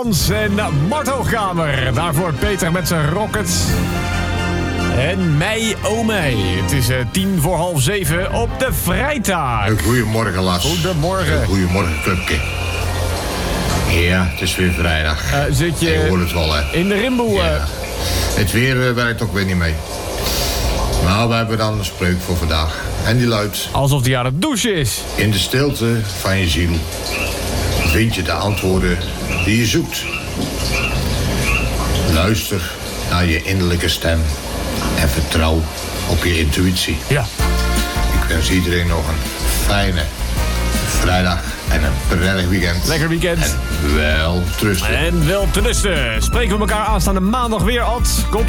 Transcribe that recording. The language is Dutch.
En Martelkamer. Daarvoor Peter met zijn Rockets. En mij, oh mij. Het is 7:10 op de vrijdag. Goedemorgen, Lars. Goedemorgen. Goedemorgen, Clubke. Ja, het is weer vrijdag. Zit je hoor het wel, hè. in de rimboe? Ja. Het weer werkt ook weer niet mee. Nou, we hebben dan een spreuk voor vandaag. En die luidt: Alsof die aan het douchen is. in de stilte van je ziel vind je de antwoorden die je zoekt. Luister naar je innerlijke stem en vertrouw op je intuïtie. Ja. Ik wens iedereen nog een fijne vrijdag en een prettig weekend. Lekker weekend. En wel trusten. En wel te rusten. Spreken we elkaar aanstaande maandag weer, Ad. Komt